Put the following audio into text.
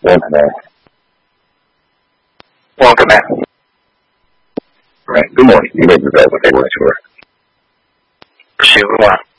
One command. One command. Right. Good morning. You may be available. They weren't sure. Proceed with one.